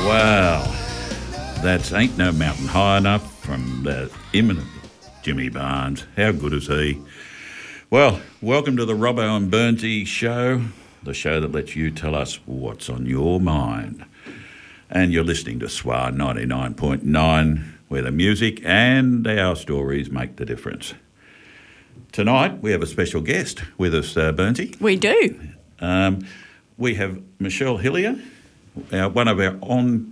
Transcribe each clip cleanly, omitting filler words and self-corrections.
Wow, that's Ain't No Mountain High Enough from the imminent Jimmy Barnes. How good is he? Well, welcome to the Robbo and Burnsy show, the show that lets you tell us what's on your mind. And you're listening to SWAR 99.9, where the music and our stories make the difference. Tonight, we have a special guest with us, Burnsy. We do. We have Michelle Hillier, one of our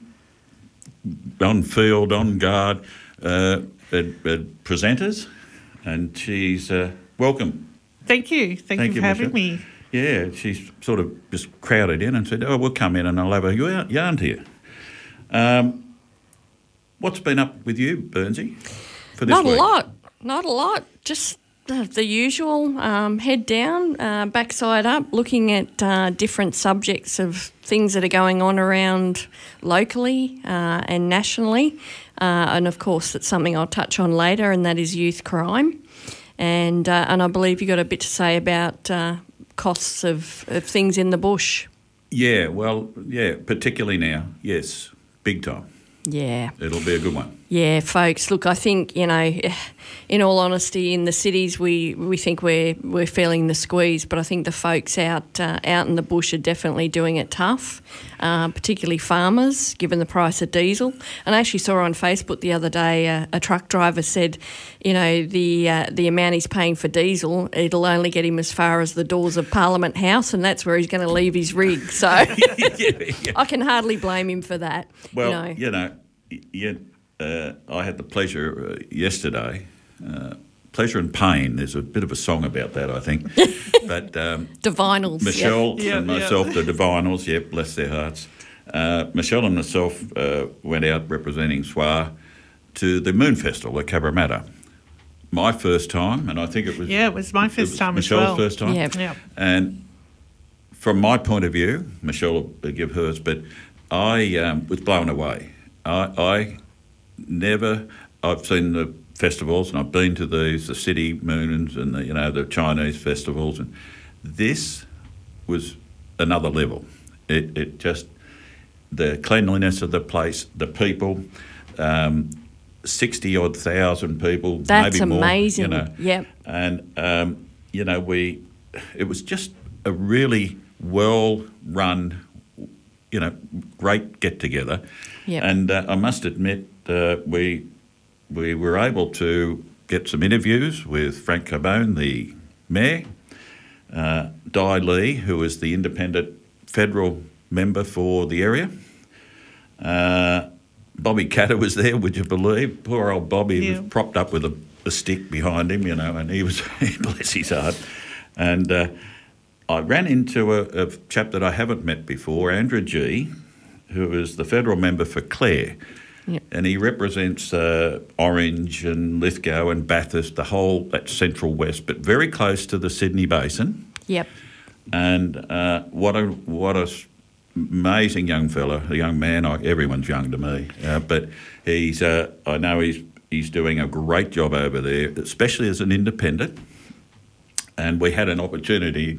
on-field, on-guard presenters, and she's welcome. Thank you. Thank you for having Michelle. me. Yeah, she's sort of just crowded in and said, "Oh, we'll come in and I'll have a yarn to you." What's been up with you, Burnsy, for this Not week? Not a lot. Just the usual, head down, backside up, looking at different subjects of things that are going on around locally and nationally. And, of course, that's something I'll touch on later, and that is youth crime. And I believe you got a bit to say about costs of things in the bush. Yeah, well, yeah, particularly now. Yes, big time. Yeah. It'll be a good one. Yeah, folks. Look, I think, you know, in all honesty, in the cities we think we're feeling the squeeze, but I think the folks out in the bush are definitely doing it tough, particularly farmers, given the price of diesel. And I actually saw on Facebook the other day a truck driver said, you know, the amount he's paying for diesel, it'll only get him as far as the doors of Parliament House, and that's where he's going to leave his rig. So Yeah. I can hardly blame him for that. Well, I had the pleasure yesterday, pleasure and pain. There's a bit of a song about that, I think. But Divinals. Michelle Yeah. and myself, the Divinals, bless their hearts. Michelle and myself went out representing SWAR to the Moon Festival at Cabramatta. My first time, and I think it was... Yeah, it was my first time as Michelle's well. first time. Yeah. And from my point of view, Michelle will give hers, but I was blown away. I've seen the festivals and I've been to the city moons and the Chinese festivals, and this was another level. It just, the cleanliness of the place, the people, 60-odd thousand people, That's maybe more. amazing. Yep. And it was just a really well-run, great get-together. Yep. And I must admit, we were able to get some interviews with Frank Carbone, the mayor, Di Lee, who is the independent federal member for the area. Bobby Catter was there, would you believe? Poor old Bobby was propped up with a stick behind him, and he was, bless his heart. And I ran into a chap that I haven't met before, Andrew G., who is the federal member for Clare. Yep. And he represents Orange and Lithgow and Bathurst, that central west, but very close to the Sydney Basin. Yep. And what a amazing young fella, a young man. Everyone's young to me, but he's. I know he's doing a great job over there, especially as an independent. And we had an opportunity